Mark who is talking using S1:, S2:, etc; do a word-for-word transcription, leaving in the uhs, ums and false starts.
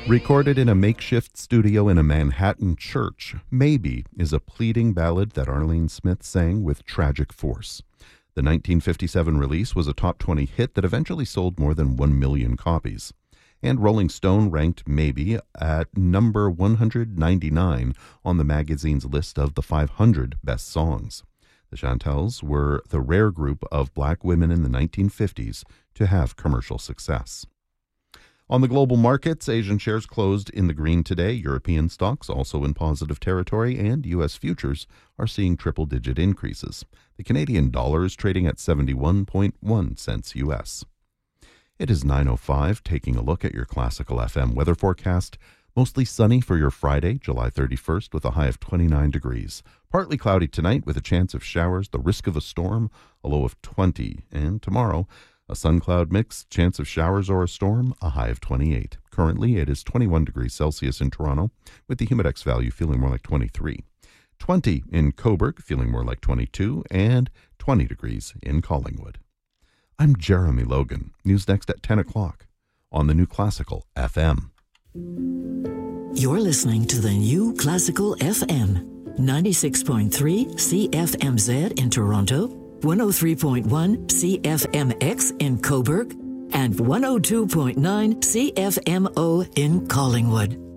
S1: Recorded in a makeshift studio in a Manhattan church, Maybe is a pleading ballad that Arlene Smith sang with tragic force. The nineteen fifty-seven release was a top twenty hit that eventually sold more than one million copies. And Rolling Stone ranked Maybe at number one hundred ninety-nine on the magazine's list of the five hundred best songs. The Chantels were the rare group of black women in the nineteen fifties to have commercial success. On the global markets, Asian shares closed in the green today. European stocks also in positive territory, and U S futures are seeing triple-digit increases. The Canadian dollar is trading at seventy-one point one cents U S. It is nine oh five, taking a look at your Classical F M weather forecast. Mostly sunny for your Friday, July thirty-first, with a high of twenty-nine degrees. Partly cloudy tonight with a chance of showers, the risk of a storm, a low of twenty. And tomorrow, a sun-cloud mix, chance of showers or a storm, a high of twenty-eight. Currently, it is twenty-one degrees Celsius in Toronto, with the humidex value feeling more like twenty-three. twenty in Cobourg, feeling more like twenty-two, and twenty degrees in Collingwood. I'm Jeremy Logan. News next at ten o'clock on the New Classical F M.
S2: You're listening to the New Classical F M, ninety-six point three C F M Z in Toronto, one oh three point one C F M X in Cobourg, and one oh two point nine C F M O in Collingwood.